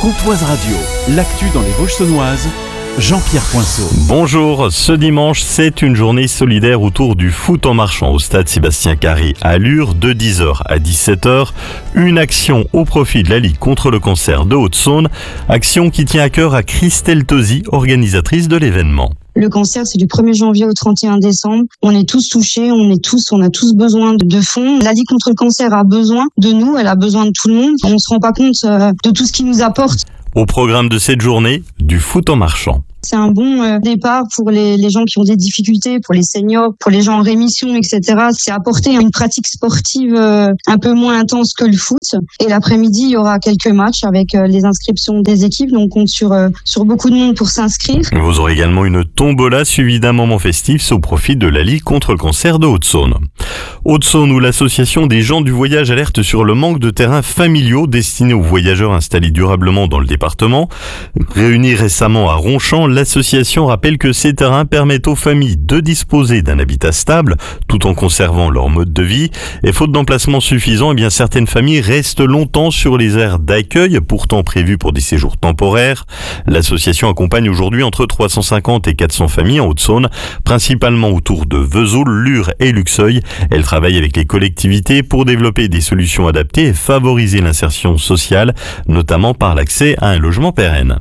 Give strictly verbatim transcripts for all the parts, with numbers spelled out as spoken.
Pontoise Radio, l'actu dans les Vosges saunoises, Jean-Pierre Poinceau. Bonjour, ce dimanche, c'est une journée solidaire autour du foot en marchant au stade Sébastien Carré à Lure de dix heures à dix-sept heures. Une action au profit de la Ligue contre le cancer de Haute-Saône, action qui tient à cœur à Christelle Tosi, organisatrice de l'événement. Le cancer, c'est du premier janvier au trente et un décembre. On est tous touchés, on est tous, on a tous besoin de, de fonds. La Ligue contre le cancer a besoin de nous, elle a besoin de tout le monde. On se rend pas compte euh, de tout ce qu'il nous apporte. Au programme de cette journée, du foot en marchant. C'est un bon euh, départ pour les, les gens qui ont des difficultés, pour les seniors, pour les gens en rémission, et cetera. C'est apporter une pratique sportive euh, un peu moins intense que le foot. Et l'après-midi, il y aura quelques matchs avec euh, les inscriptions des équipes. Donc, on compte sur, euh, sur beaucoup de monde pour s'inscrire. Vous aurez également une tombola suivie d'un moment festif au profit de la Ligue contre le cancer de Haute-Saône. Haute-Saône, où l'association des gens du voyage alerte sur le manque de terrains familiaux destinés aux voyageurs installés durablement dans le département. Réunis récemment à Ronchamp, l'association rappelle que ces terrains permettent aux familles de disposer d'un habitat stable tout en conservant leur mode de vie. Et faute d'emplacement suffisant, eh bien certaines familles restent longtemps sur les aires d'accueil, pourtant prévues pour des séjours temporaires. L'association accompagne aujourd'hui entre trois cent cinquante et quatre cents familles en Haute-Saône, principalement autour de Vesoul, Lure et Luxeuil. Elle travaille avec les collectivités pour développer des solutions adaptées et favoriser l'insertion sociale, notamment par l'accès à un logement pérenne.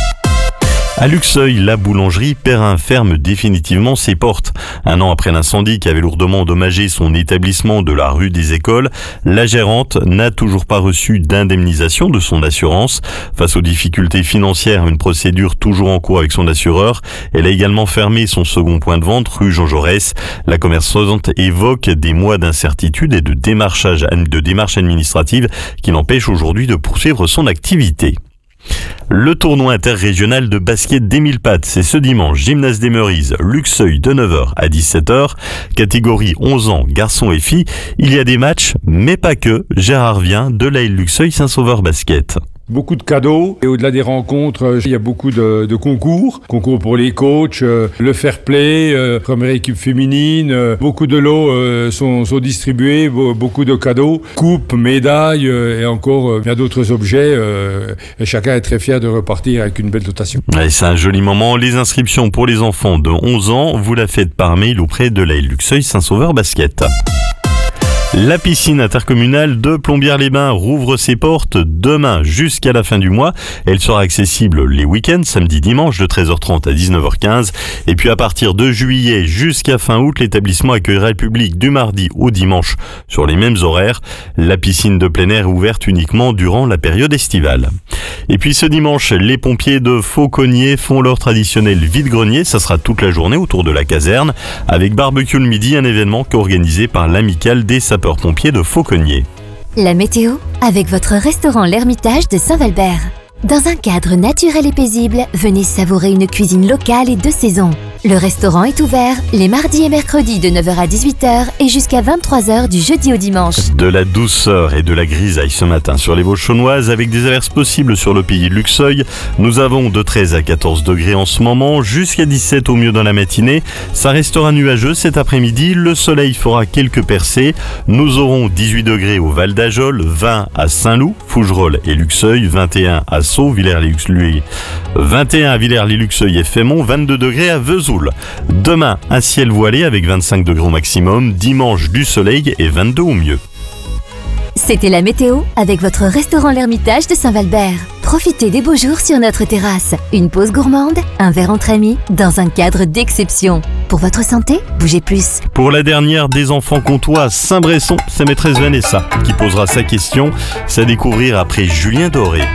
À Luxeuil, la boulangerie Perrin ferme définitivement ses portes. Un an après l'incendie qui avait lourdement endommagé son établissement de la rue des Écoles, la gérante n'a toujours pas reçu d'indemnisation de son assurance. Face aux difficultés financières, une procédure toujours en cours avec son assureur, elle a également fermé son second point de vente, rue Jean Jaurès. La commerçante évoque des mois d'incertitude et de démarchage, de démarches administratives qui l'empêchent aujourd'hui de poursuivre son activité. Le tournoi interrégional de basket des mille pattes, c'est ce dimanche, Gymnase des Meurises, Luxeuil de neuf heures à dix-sept heures, catégorie onze ans, garçons et filles. Il y a des matchs, mais pas que. Gérard vient de l'A L Luxeuil Saint-Sauveur Basket. Beaucoup de cadeaux et au-delà des rencontres, il y a beaucoup de, de concours. Concours pour les coachs, euh, le fair play, euh, première équipe féminine. Euh, beaucoup de lots euh, sont, sont distribués, beaucoup de cadeaux, coupes, médailles euh, et encore euh, bien d'autres objets. Euh, et chacun est très fier de repartir avec une belle dotation. Ouais, c'est un joli moment. Les inscriptions pour les enfants de onze ans, vous la faites par mail auprès de l'A L Luxeuil Saint-Sauveur Basket. La piscine intercommunale de Plombières-les-Bains rouvre ses portes demain jusqu'à la fin du mois. Elle sera accessible les week-ends, samedi, dimanche, de treize heures trente à dix-neuf heures quinze. Et puis à partir de juillet jusqu'à fin août, l'établissement accueillera le public du mardi au dimanche sur les mêmes horaires. La piscine de plein air est ouverte uniquement durant la période estivale. Et puis ce dimanche, les pompiers de Fauconnier font leur traditionnel vide-grenier. Ça sera toute la journée autour de la caserne avec barbecue le midi, un événement organisé par l'amicale des sapeurs-pompiers de Fauconnier. La météo avec votre restaurant L'Ermitage de Saint-Valbert. Dans un cadre naturel et paisible, venez savourer une cuisine locale et de saison. Le restaurant est ouvert les mardis et mercredis de neuf heures à dix-huit heures et jusqu'à vingt-trois heures du jeudi au dimanche. De la douceur et de la grisaille ce matin sur les Vosges saunoises avec des averses possibles sur le pays de Luxeuil. Nous avons de treize à quatorze degrés en ce moment, jusqu'à dix-sept au mieux dans la matinée. Ça restera nuageux cet après-midi, le soleil fera quelques percées. Nous aurons dix-huit degrés au Val d'Ajol, vingt à Saint-Loup, Fougerolles et Luxeuil, vingt et un à Sceaux, Villers-les-Luxeuil, vingt et un à Villers-les-Luxeuil et Fémont, vingt-deux degrés à Vesoul. Demain, un ciel voilé avec vingt-cinq degrés au maximum, dimanche du soleil et vingt-deux au mieux. C'était la météo avec votre restaurant L'Ermitage de Saint-Valbert. Profitez des beaux jours sur notre terrasse. Une pause gourmande, un verre entre amis, dans un cadre d'exception. Pour votre santé, bougez plus. Pour la dernière des enfants comtois, Saint-Bresson, c'est maîtresse Vanessa qui posera sa question. C'est à découvrir après Julien Doré.